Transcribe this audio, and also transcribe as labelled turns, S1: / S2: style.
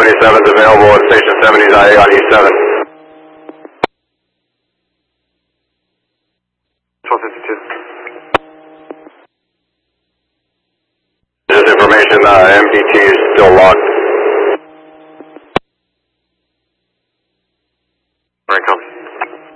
S1: 77 is available at Station 70's IA on E7. 1252. Just information, MPT is still locked.